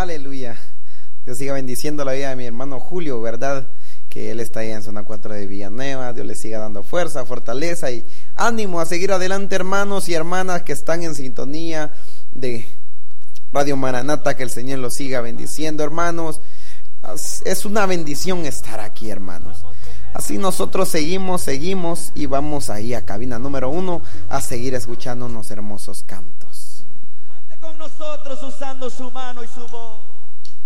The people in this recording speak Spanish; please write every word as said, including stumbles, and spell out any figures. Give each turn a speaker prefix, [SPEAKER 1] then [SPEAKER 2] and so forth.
[SPEAKER 1] Aleluya. Dios siga bendiciendo la vida de mi hermano Julio, ¿verdad? Que él está allá en zona cuatro de Villanueva. Dios le siga dando fuerza, fortaleza y ánimo a seguir adelante, hermanos y hermanas que están en sintonía de Radio Maranata. Que el Señor los siga bendiciendo, hermanos. Es una bendición estar aquí, hermanos. Así nosotros seguimos, seguimos y vamos ahí a cabina número uno a seguir escuchando unos hermosos cantos.
[SPEAKER 2] Cante con nosotros usando su mano y su voz.